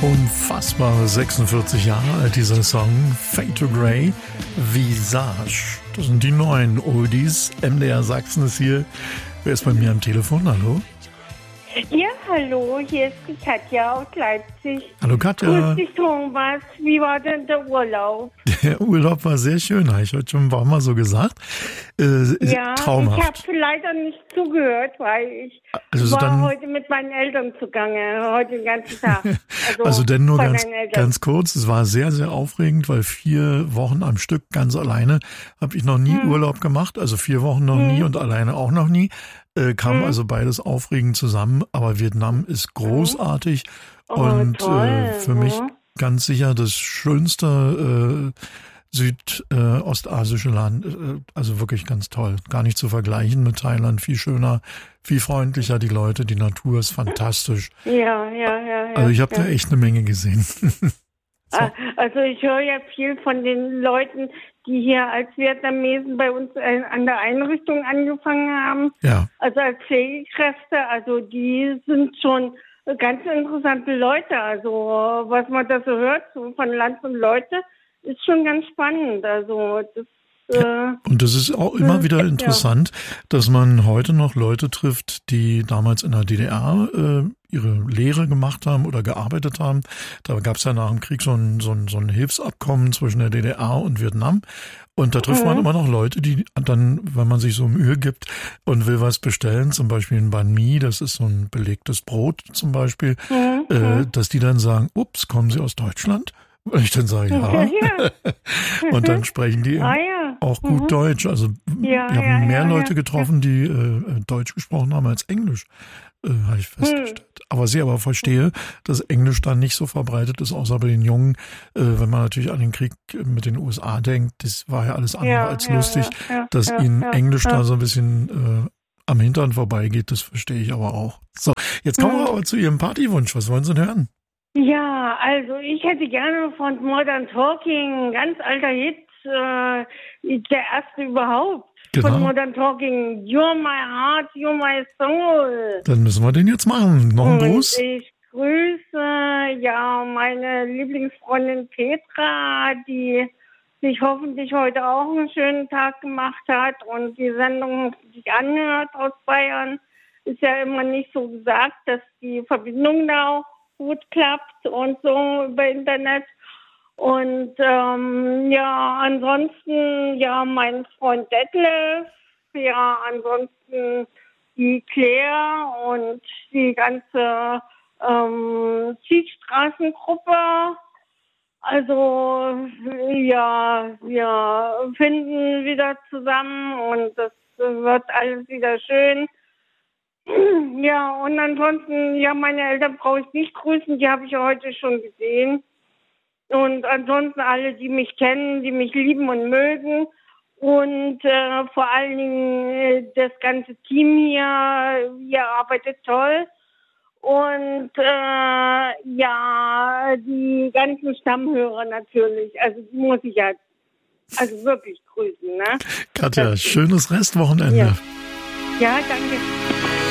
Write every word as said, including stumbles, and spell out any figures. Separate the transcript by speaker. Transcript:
Speaker 1: Unfassbare sechsundvierzig Jahre alt, dieser Song. Fade to Grey, Visage. Das sind die neuen Oldies. M D R Sachsen ist hier. Wer ist bei mir am Telefon? Hallo?
Speaker 2: Ja, hallo, hier ist die Katja aus Leipzig.
Speaker 1: Hallo Katja.
Speaker 2: Grüß dich, Thomas. Wie war denn der Urlaub?
Speaker 1: Der Urlaub war sehr schön, habe ich heute schon ein paar Mal so gesagt. Äh,
Speaker 2: ja,
Speaker 1: traumhaft.
Speaker 2: Ich habe leider nicht zugehört, weil ich
Speaker 1: also
Speaker 2: war
Speaker 1: dann,
Speaker 2: heute mit meinen Eltern zugange, heute den ganzen Tag.
Speaker 1: Also, also denn nur ganz, ganz kurz, es war sehr, sehr aufregend, weil vier Wochen am Stück ganz alleine habe ich noch nie hm. Urlaub gemacht, also vier Wochen noch hm. nie und alleine auch noch nie. Äh, kam hm. also beides aufregend zusammen, aber Vietnam ist großartig
Speaker 2: oh,
Speaker 1: und
Speaker 2: toll.
Speaker 1: äh, für mich
Speaker 2: ja.
Speaker 1: ganz sicher das schönste äh, südostasische äh, Land, äh, also wirklich ganz toll. Gar nicht zu vergleichen mit Thailand, viel schöner, viel freundlicher die Leute, die Natur ist fantastisch.
Speaker 2: Ja, ja, ja. ja
Speaker 1: also ich habe
Speaker 2: ja.
Speaker 1: da echt eine Menge gesehen.
Speaker 2: So. Also ich höre ja viel von den Leuten, die hier als Vietnamesen bei uns an der Einrichtung angefangen haben.
Speaker 1: Ja.
Speaker 2: Also als Pflegekräfte, also die sind schon ganz interessante Leute. Also was man da so hört, so von Land und Leute, ist schon ganz spannend. Also das
Speaker 1: Ja, und das ist auch immer wieder interessant, dass man heute noch Leute trifft, die damals in der D D R äh, ihre Lehre gemacht haben oder gearbeitet haben. Da gab es ja nach dem Krieg so ein, so, ein, so ein Hilfsabkommen zwischen der D D R und Vietnam. Und da trifft mhm. man immer noch Leute, die dann, wenn man sich so Mühe gibt und will was bestellen, zum Beispiel ein Banh Mi, das ist so ein belegtes Brot zum Beispiel, mhm. äh, dass die dann sagen, ups, kommen Sie aus Deutschland? Und ich dann sage, ja. ja. Und dann sprechen die ah, ja. auch gut mhm. Deutsch. Also
Speaker 2: ja,
Speaker 1: wir haben
Speaker 2: ja,
Speaker 1: mehr
Speaker 2: ja,
Speaker 1: Leute
Speaker 2: ja.
Speaker 1: getroffen, die äh, Deutsch gesprochen haben als Englisch, äh, habe ich festgestellt. Hm. Aber sie aber verstehe, dass Englisch dann nicht so verbreitet ist, außer bei den Jungen. Äh, wenn man natürlich an den Krieg mit den U S A denkt, das war ja alles andere
Speaker 2: ja,
Speaker 1: als
Speaker 2: ja,
Speaker 1: lustig,
Speaker 2: ja, ja,
Speaker 1: dass
Speaker 2: ja,
Speaker 1: ihnen
Speaker 2: ja,
Speaker 1: Englisch
Speaker 2: ja.
Speaker 1: da so ein bisschen äh, am Hintern vorbeigeht, das verstehe ich aber auch. So, jetzt kommen hm. wir aber zu Ihrem Partywunsch. Was wollen Sie denn hören?
Speaker 2: Ja, also ich hätte gerne von Modern Talking, ganz alter Hit, äh, der erste überhaupt,
Speaker 1: genau.
Speaker 2: von Modern Talking, You're My Heart, You're My Soul.
Speaker 1: Dann müssen wir den jetzt machen. Noch ein Gruß?
Speaker 2: Und ich grüße ja meine Lieblingsfreundin Petra, die sich hoffentlich heute auch einen schönen Tag gemacht hat und die Sendung hoffentlich anhört aus Bayern. Ist ja immer nicht so gesagt, dass die Verbindung da auch gut klappt und so über Internet. Und ähm, ja, ansonsten, ja, mein Freund Detlef, ja, ansonsten die Claire und die ganze ähm, Ziegstraßengruppe. Also, ja, wir finden wieder zusammen und das wird alles wieder schön. Ja, und ansonsten, ja, meine Eltern brauche ich nicht grüßen, die habe ich ja heute schon gesehen. Und ansonsten alle, die mich kennen, die mich lieben und mögen. Und äh, vor allen Dingen äh, das ganze Team hier, ihr arbeitet toll. Und äh, ja, die ganzen Stammhörer natürlich, also die muss ich ja also wirklich grüßen. Ne?
Speaker 1: Katja, schönes Restwochenende.
Speaker 2: Ja, ja danke.